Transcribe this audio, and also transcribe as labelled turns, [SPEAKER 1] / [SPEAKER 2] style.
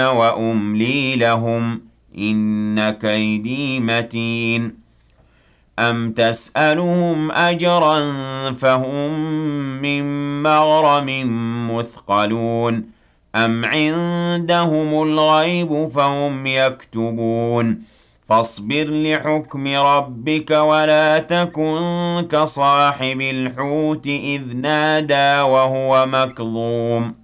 [SPEAKER 1] وأملي لهم إن كيدي متين أم تسألهم أجرا فهم من مغرم مثقلون أم عندهم الغيب فهم يكتبون فاصبر لحكم ربك ولا تكن كصاحب الحوت إذ نادى وهو مكظوم